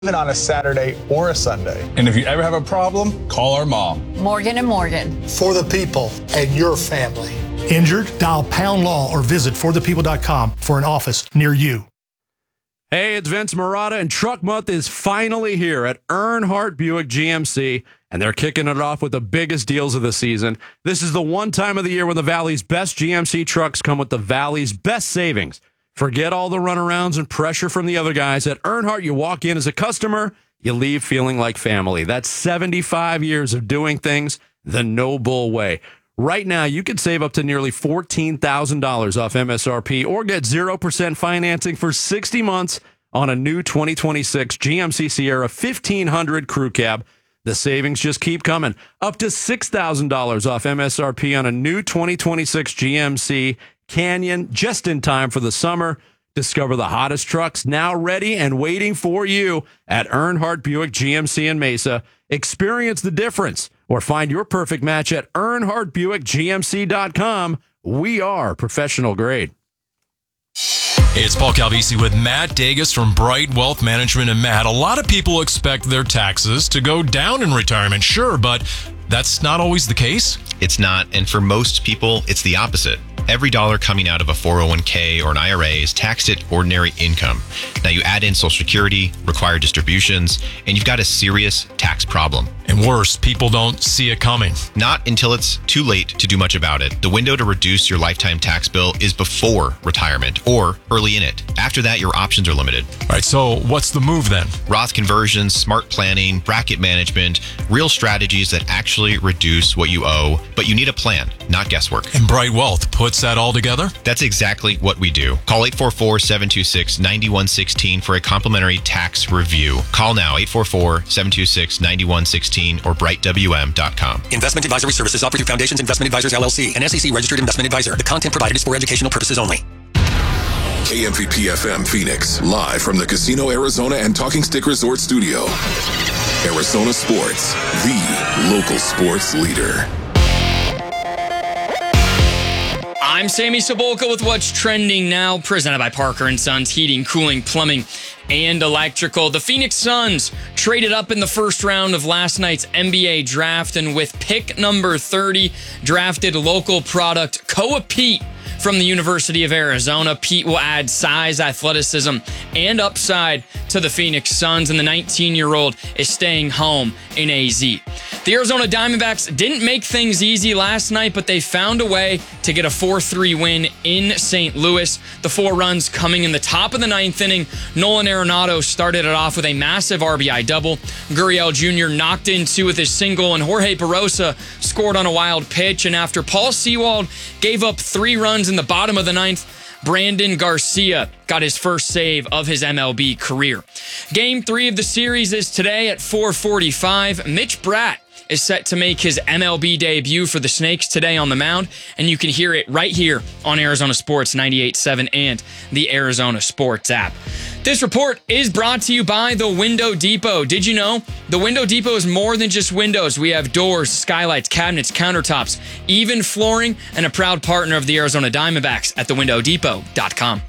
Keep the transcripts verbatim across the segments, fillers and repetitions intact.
even on a Saturday or a Sunday. And if you ever have a problem, call our mom. Morgan and Morgan. For the people and your family. Injured? Dial Pound Law or visit for the people dot com for an office near you. Hey, it's Vince Marotta, and Truck Month is finally here at Earnhardt Buick G M C, and they're kicking it off with the biggest deals of the season. This is the one time of the year when the Valley's best G M C trucks come with the Valley's best savings. Forget all the runarounds and pressure from the other guys. At Earnhardt, you walk in as a customer, you leave feeling like family. That's seventy-five years of doing things the no-bull way. Right now, you could save up to nearly fourteen thousand dollars off M S R P or get zero percent financing for sixty months on a new twenty twenty-six G M C Sierra fifteen hundred Crew Cab. The savings just keep coming. Up to six thousand dollars off M S R P on a new twenty twenty-six G M C Canyon, just in time for the summer. Discover the hottest trucks now ready and waiting for you at Earnhardt Buick G M C in Mesa. Experience the difference or find your perfect match at Earnhardt Buick G M C dot com. We are professional grade. Hey, it's Paul Calvisi with Matt Dagus from Bright Wealth Management. And Matt, a lot of people expect their taxes to go down in retirement, sure, but that's not always the case. It's not, and for most people, it's the opposite. Every dollar coming out of a four oh one k or an I R A is taxed at ordinary income. Now you add in Social Security, required distributions, and you've got a serious tax problem. And worse, people don't see it coming. Not until it's too late to do much about it. The window to reduce your lifetime tax bill is before retirement or early in it. After that, your options are limited. All right, so what's the move then? Roth conversions, smart planning, bracket management, real strategies that actually reduce what you owe, but you need a plan, not guesswork. And Bright Wealth puts that all together? That's exactly what we do. Call eight four four, seven two six, nine one one six for a complimentary tax review. Call now, eight four four, seven two six, nine one one six or bright w m dot com. Investment advisory services offered through Foundations Investment Advisors, L L C, an S E C registered investment advisor. The content provided is for educational purposes only. K M V P F M Phoenix, live from the Casino Arizona and Talking Stick Resort Studio. Arizona Sports, the local sports leader. I'm Sammy Sabolka with what's trending now, presented by Parker and Sons Heating, Cooling, Plumbing, and Electrical. The Phoenix Suns traded up in the first round of last night's N B A draft, and with pick number thirty, drafted local product Koa Pete from the University of Arizona. Pete will add size, athleticism, and upside to the Phoenix Suns, and the nineteen-year-old is staying home in A Z. The Arizona Diamondbacks didn't make things easy last night, but they found a way to get a four three win in Saint Louis. The four runs coming in the top of the ninth inning. Nolan Arenado started it off with a massive R B I double. Gurriel Junior knocked in two with his single, and Jorge Barosa scored on a wild pitch. And after Paul Sewald gave up three runs in the bottom of the ninth, Brandon Garcia got his first save of his M L B career. Game three of the series is today at four forty-five. Mitch Bratt is set to make his M L B debut for the Snakes today on the mound, and you can hear it right here on Arizona Sports ninety-eight point seven and the Arizona Sports app. This report is brought to you by The Window Depot. Did you know The Window Depot is more than just windows? We have doors, skylights, cabinets, countertops, even flooring, and a proud partner of the Arizona Diamondbacks at the window depot dot com.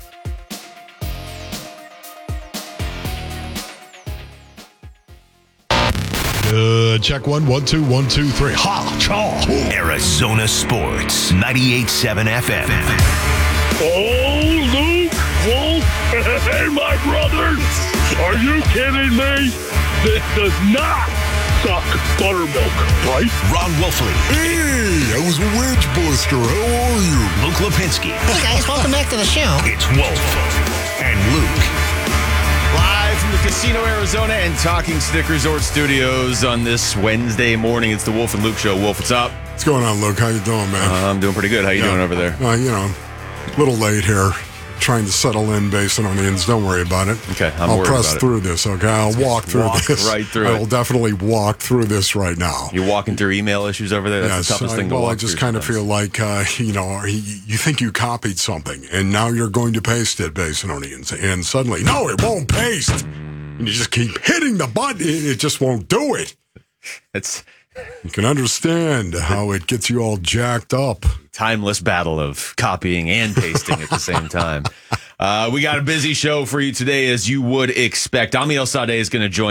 Uh, check one, one, two, one, two, three. Ha, chaw. Arizona Sports, ninety-eight point seven F M. Oh, Luke, Wolf, hey, my brothers. Are you kidding me? This does not suck buttermilk, right? Ron Wolfley. Hey, I was a wedge buster. How are you? Luke Lipinski. Hey, guys, welcome back to the show. It's Wolf and Luke. Live from the Casino Arizona and Talking Stick Resort Studios on this Wednesday morning. It's the Wolf and Luke Show. Wolf, what's up? What's going on, Luke? How you doing, man? Uh, I'm doing pretty good. How you yeah. doing over there? Uh, you know, a little late here. Trying to settle in based on onions. Don't worry about it. Okay, I'm I'll worried press about it. through this, okay? I'll walk through walk this. right through I it. will definitely walk through this right now. You're walking through email issues over there? That's yes, the toughest I, thing to well, walk I just through kind of sometimes. feel like, uh, you know, you think you copied something, and now you're going to paste it based on onions, and suddenly, no, it won't paste. And you just keep hitting the button, it just won't do it. It's You can understand how it gets you all jacked up. Timeless battle of copying and pasting at the same time. Uh, we got a busy show for you today, as you would expect. Ami El Sadeh is going to join